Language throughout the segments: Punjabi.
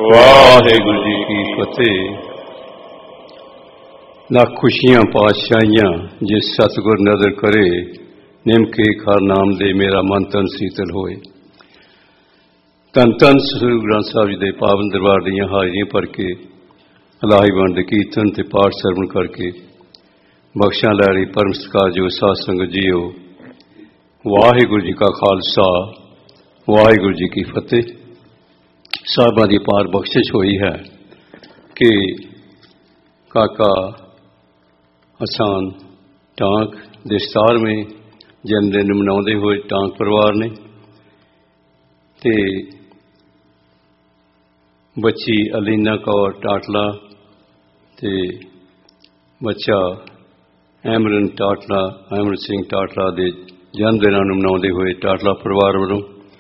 ਵਾਹਿਗੁਰੂ ਜੀ ਕੀ ਫਤਿਹ। ਲੱਖ ਖੁਸ਼ੀਆਂ ਪਾਤਸ਼ਾਹੀਆਂ ਜਿਸ ਸਤਿਗੁਰ ਨਜ਼ਰ ਕਰੇ, ਨਿਮਕੇ ਹਰ ਨਾਮ ਦੇ ਮੇਰਾ ਮਨ ਤਨ ਸੀਤਲ ਹੋਏ। ਧੰਨ ਧੰਨ ਸ੍ਰੀ ਗੁਰੂ ਗ੍ਰੰਥ ਸਾਹਿਬ ਜੀ ਦੇ ਪਾਵਨ ਦਰਬਾਰ ਦੀਆਂ ਹਾਜ਼ਰੀਆਂ ਭਰ ਕੇ, ਇਲਾਹੀ ਬਾਣੀ ਦੇ ਕੀਰਤਨ ਤੇ ਪਾਠ ਸਰਵਣ ਕਰਕੇ ਬਖਸ਼ਾਂ ਲੈ ਰਹੀ ਪਰਮ ਸਤਿਕਾਰਯੋਗ ਸਾਧ ਸੰਗਤ ਜੀਓ, ਵਾਹਿਗੁਰੂ ਜੀ ਕਾ ਖਾਲਸਾ, ਵਾਹਿਗੁਰੂ ਜੀ ਕੀ ਫਤਿਹ। ਸਾਹਿਬਾਂ ਦੀ ਪਾਰ ਬਖਸ਼ਿਸ਼ ਹੋਈ ਹੈ ਕਿ ਕਾਕਾ ਹਸਾਨ ਟਾਂਕ ਦੇ 17ਵੇਂ ਜਨਮ ਦਿਨ ਮਨਾਉਂਦੇ ਹੋਏ ਟਾਂਕ ਪਰਿਵਾਰ ਨੇ ਤੇ ਬੱਚੀ ਅਲੀਨਾ ਕੌਰ ਟਾਟਲਾ ਤੇ ਬੱਚਾ ਐਮਰਨ ਟਾਟਲਾ, ਐਮਰਨ ਸਿੰਘ ਟਾਟਲਾ ਦੇ ਜਨਮ ਦਿਨਾਂ ਨੂੰ ਮਨਾਉਂਦੇ ਹੋਏ ਟਾਟਲਾ ਪਰਿਵਾਰ ਵੱਲੋਂ,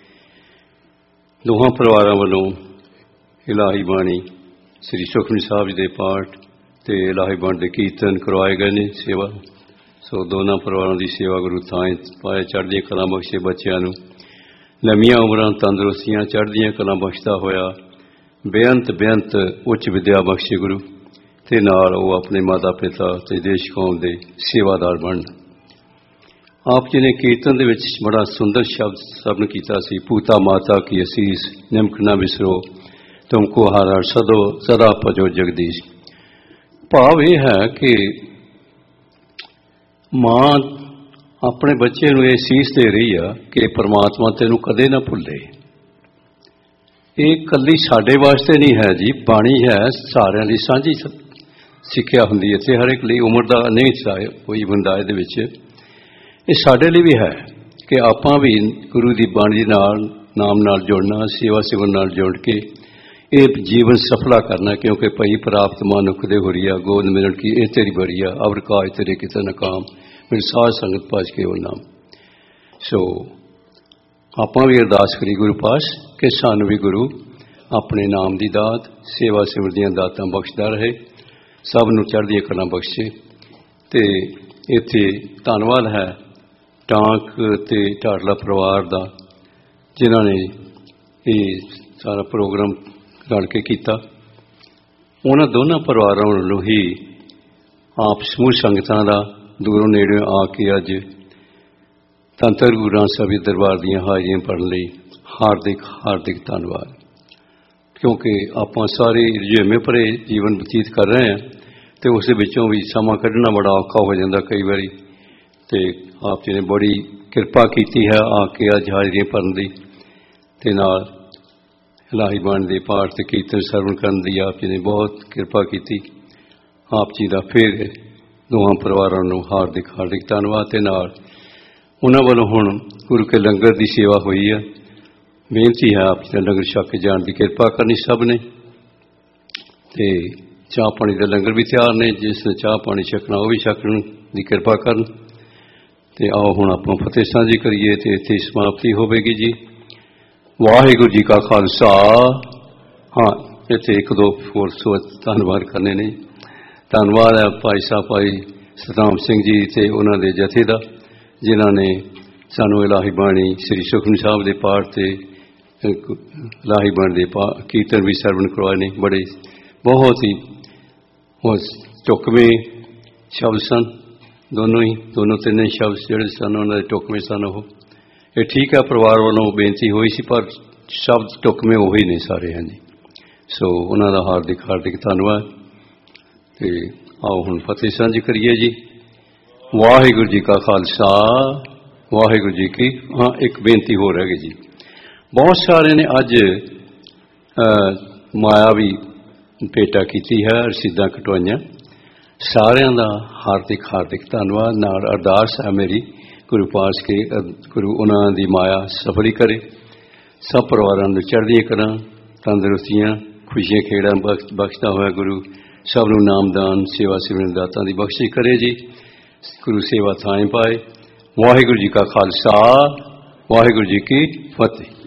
ਦੋਹਾਂ ਪਰਿਵਾਰਾਂ ਵੱਲੋਂ ਇਲਾਹੀ ਬਾਣੀ ਸ੍ਰੀ ਸੁਖਮਨੀ ਸਾਹਿਬ ਜੀ ਦੇ ਪਾਠ ਤੇ ਇਲਾਹੀ ਬਾਣੀ ਦੇ ਕੀਰਤਨ ਕਰਵਾਏ ਗਏ ਨੇ। ਸੇਵਾ ਸੋ ਦੋਨਾਂ ਪਰਿਵਾਰਾਂ ਦੀ ਸੇਵਾ ਗੁਰੂ ਥਾਂ ਪਾਏ, ਚੜ੍ਹਦੀਆਂ ਕਲਾਂ ਬਖਸ਼ੇ, ਬੱਚਿਆਂ ਨੂੰ ਲੰਮੀਆਂ ਉਮਰਾਂ, ਤੰਦਰੁਸਤੀਆਂ, ਚੜ੍ਹਦੀਆਂ ਕਲਾਂ ਬਖਸ਼ਦਾ ਹੋਇਆ ਬੇਅੰਤ ਉੱਚ ਵਿਦਿਆ ਬਖਸ਼ੇ ਗੁਰੂ, ਤੇ ਨਾਲ ਉਹ ਆਪਣੇ ਮਾਤਾ ਪਿਤਾ ਤੇ ਦੇਸ਼ ਕੌਮ ਦੇ ਸੇਵਾਦਾਰ ਬਣਨ। ਆਪ ਜੀ ਨੇ ਕੀਰਤਨ ਦੇ ਵਿੱਚ ਬੜਾ ਸੁੰਦਰ ਸ਼ਬਦ ਸਭਨ ਕੀਤਾ ਸੀ, ਪੂਤਾ ਮਾਤਾ ਕੀ ਅਸੀਸ ਨਿਮਕ ਨਾ ਵਿਸਰੋ, ਤੁਮਕੋ ਹਰ ਹਰ ਸਦਾ ਭਜੋ ਜਗਦੀਸ਼। ਭਾਵ ਇਹ ਹੈ ਕਿ ਮਾਂ ਆਪਣੇ ਬੱਚੇ ਨੂੰ ਇਹ ਅਸੀਸ ਦੇ ਰਹੀ ਆ ਕਿ ਪਰਮਾਤਮਾ ਤੈਨੂੰ ਕਦੇ ਨਾ ਭੁੱਲੇ। ਇਹ ਇਕੱਲੀ ਸਾਡੇ ਵਾਸਤੇ ਨਹੀਂ ਹੈ ਜੀ, ਬਾਣੀ ਹੈ ਸਾਰਿਆਂ ਲਈ ਸਾਂਝੀ ਸਿੱਖਿਆ ਹੁੰਦੀ ਹੈ ਤੇ ਹਰ ਇੱਕ ਲਈ ਉਮਰ ਦਾ ਨਹੀਂ ਕੋਈ ਬੰਦਾ ਇਹਦੇ ਵਿੱਚ। ਇਹ ਸਾਡੇ ਲਈ ਵੀ ਹੈ ਕਿ ਆਪਾਂ ਵੀ ਗੁਰੂ ਦੀ ਬਾਣੀ ਨਾਲ ਨਾਮ ਨਾਲ ਜੁੜਨਾ, ਸੇਵਾ ਸਿਮਰਨ ਨਾਲ ਜੁੜ ਕੇ ਇਹ ਜੀਵਨ ਸਫਲਾ ਕਰਨਾ, ਕਿਉਂਕਿ ਭਈ ਪ੍ਰਾਪਤ ਮਨੁੱਖ ਦੇ ਹੋਰੀਆ ਗੋਦ ਮਿਲਣ ਕੀ ਇਹ ਤੇਰੀ ਬਰੀਆ, ਅਵਰ ਕਾਜ ਤੇਰੇ ਕਿਤੇ ਨਕਾਮ, ਮੇਰੀ ਸਾਧ ਸੰਗਤ ਪਾਸ ਕੇ ਉਹ ਨਾਮ। ਸੋ ਆਪਾਂ ਵੀ ਅਰਦਾਸ ਕਰੀ ਗੁਰੂ ਪਾਸ ਕਿ ਸਾਨੂੰ ਵੀ ਗੁਰੂ ਆਪਣੇ ਨਾਮ ਦੀ ਦਾਤ, ਸੇਵਾ ਸਿਮਰਨ ਦੀਆਂ ਦਾਤਾਂ ਬਖਸ਼ਦਾ ਰਹੇ, ਸਭ ਨੂੰ ਚੜ੍ਹਦੀਆਂ ਕਲਾਂ ਬਖਸ਼ੇ। ਤੇ ਇੱਥੇ ਧੰਨਵਾਦ ਹੈ ਟਾਂਕ ਤੇ ਢਾਡਲਾ ਪਰਿਵਾਰ ਦਾ, ਜਿਨ੍ਹਾਂ ਨੇ ਇਹ ਸਾਰਾ ਪ੍ਰੋਗਰਾਮ ਰਲ ਕੇ ਕੀਤਾ। ਉਹਨਾਂ ਦੋਨਾਂ ਪਰਿਵਾਰਾਂ ਵੱਲੋਂ ਹੀ ਆਪ ਸਮੂਹ ਸੰਗਤਾਂ ਦਾ ਦੂਰੋਂ ਨੇੜੇ ਆ ਕੇ ਅੱਜ ਧੰਨ ਧੰਨ ਗੁਰੂ ਗ੍ਰੰਥ ਸਾਹਿਬ ਦੇ ਦਰਬਾਰ ਦੀਆਂ ਹਾਜ਼ਰੀਆਂ ਭਰਨ ਲਈ ਹਾਰਦਿਕ ਧੰਨਵਾਦ। ਕਿਉਂਕਿ ਆਪਾਂ ਸਾਰੇ ਰੁਝੇਵੇਂ ਭਰੇ ਜੀਵਨ ਬਤੀਤ ਕਰ ਰਹੇ ਹਾਂ ਤੇ ਉਸ ਦੇ ਵਿੱਚੋਂ ਵੀ ਸਮਾਂ ਕੱਢਣਾ ਬੜਾ ਔਖਾ ਹੋ ਜਾਂਦਾ ਕਈ ਵਾਰੀ, ਤੇ ਆਪ ਜੀ ਨੇ ਬੜੀ ਕਿਰਪਾ ਕੀਤੀ ਹੈ ਆ ਕੇ ਅੱਜ ਹਾਜ਼ਰੀਆਂ ਭਰਨ ਦੀ, ਤੇ ਨਾਲ ਇਲਾਹੀ ਬਾਣੀ ਦੇ ਪਾਠ ਤੇ ਕੀਰਤਨ ਸਰਵਣ ਕਰਨ ਦੀ ਆਪ ਜੀ ਨੇ ਬਹੁਤ ਕਿਰਪਾ ਕੀਤੀ। ਆਪ ਜੀ ਦਾ ਫਿਰ ਦੋਹਾਂ ਪਰਿਵਾਰਾਂ ਨੂੰ ਹਾਰਦਿਕ ਧੰਨਵਾਦ। ਤੇ ਨਾਲ ਉਹਨਾਂ ਵੱਲੋਂ ਹੁਣ ਗੁਰੂ ਕੇ ਲੰਗਰ ਦੀ ਸੇਵਾ ਹੋਈ ਹੈ। ਬੇਨਤੀ ਹੈ ਆਪ ਜੀ ਦਾ ਲੰਗਰ ਛਕ ਕੇ ਜਾਣ ਦੀ ਕਿਰਪਾ ਕਰਨੀ ਸਭ ਨੇ, ਤੇ ਚਾਹ ਪਾਣੀ ਦਾ ਲੰਗਰ ਵੀ ਤਿਆਰ ਨੇ, ਜਿਸ ਨੇ ਚਾਹ ਪਾਣੀ ਛਕਣਾ ਉਹ ਵੀ ਛਕਣ ਦੀ ਕਿਰਪਾ ਕਰਨ। ਤੇ ਆਓ ਹੁਣ ਆਪਾਂ ਫਤਿਹ ਸਾਂਝੀ ਕਰੀਏ ਤੇ ਇੱਥੇ ਸਮਾਪਤੀ ਹੋਵੇਗੀ ਜੀ। ਵਾਹਿਗੁਰੂ ਜੀ ਕਾ ਖਾਲਸਾ। ਹਾਂ, ਇੱਥੇ ਇੱਕ ਦੋ ਹੋਰ ਧੰਨਵਾਦ ਕਰਨੇ ਨੇ। ਧੰਨਵਾਦ ਹੈ ਭਾਈ ਸਾਹਿਬ ਭਾਈ ਸਤਨਾਮ ਸਿੰਘ ਜੀ ਤੇ ਉਹਨਾਂ ਦੇ ਜਥੇ ਦਾ, ਜਿਨ੍ਹਾਂ ਨੇ ਸਾਨੂੰ ਇਲਾਹੀ ਬਾਣੀ ਸ੍ਰੀ ਸੁਖਮਨੀ ਸਾਹਿਬ ਦੇ ਪਾਠ ਤੇ ਇਲਾਹੀ ਬਾਣੀ ਦੇ ਕੀਰਤਨ ਵੀ ਸਰਵਣ ਕਰਵਾਏ ਨੇ। ਬੜੇ ਬਹੁਤ ਹੀ ਢੁਕਵੇਂ ਸ਼ਬਦ ਸਨ, ਦੋਨੋਂ ਤਿੰਨੇ ਸ਼ਬਦ ਜਿਹੜੇ ਸਨ ਉਹਨਾਂ ਦੇ ਢੁਕਵੇਂ ਸਨ। ਉਹ ਇਹ ਠੀਕ ਹੈ, ਪਰਿਵਾਰ ਵੱਲੋਂ ਬੇਨਤੀ ਹੋਈ ਸੀ, ਪਰ ਸ਼ਬਦ ਢੁਕਵੇਂ ਉਹੀ ਨੇ ਸਾਰੇ। ਹਾਂਜੀ, ਸੋ ਉਹਨਾਂ ਦਾ ਹਾਰਦਿਕ ਧੰਨਵਾਦ। ਤੇ ਆਓ ਹੁਣ ਫਤਿਹ ਸਾਂਝੀ ਕਰੀਏ ਜੀ। ਵਾਹਿਗੁਰੂ ਜੀ ਕਾ ਖਾਲਸਾ, ਵਾਹਿਗੁਰੂ ਜੀ ਕੀ। ਹਾਂ, ਇੱਕ ਬੇਨਤੀ ਹੋਰ ਹੈਗੀ ਜੀ। ਬਹੁਤ ਸਾਰਿਆਂ ਨੇ ਅੱਜ ਮਾਇਆ ਵੀ ਭੇਟਾ ਕੀਤੀ ਹੈ, ਰਸੀਦਾਂ ਕਟਵਾਈਆਂ। ਸਾਰਿਆਂ ਦਾ ਹਾਰਦਿਕ ਧੰਨਵਾਦ। ਨਾਲ ਅਰਦਾਸ ਹੈ ਮੇਰੀ ਗੁਰੂ ਪਾਸ ਕੇ ਗੁਰੂ ਉਹਨਾਂ ਦੀ ਮਾਇਆ ਸਫਲੀ ਕਰੇ, ਸਭ ਪਰਿਵਾਰਾਂ ਨੂੰ ਚੜ੍ਹਦੀਆਂ ਕਰਾਂ, ਤੰਦਰੁਸਤੀਆਂ, ਖੁਸ਼ੀਆਂ ਖੇੜਾਂ ਬਖਸ਼ਦਾ ਹੋਇਆ ਗੁਰੂ ਸਭ ਨੂੰ ਨਾਮਦਾਨ, ਸੇਵਾ ਸਿਮਰਨ ਦਾਤਾਂ ਦੀ ਬਖਸ਼ਿਸ਼ ਕਰੇ ਜੀ। ਗੁਰੂ ਸੇਵਾ ਥਾਂ ਪਾਏ। ਵਾਹਿਗੁਰੂ ਜੀ ਕਾ ਖਾਲਸਾ, ਵਾਹਿਗੁਰੂ ਜੀ ਕੀ ਫਤਿਹ।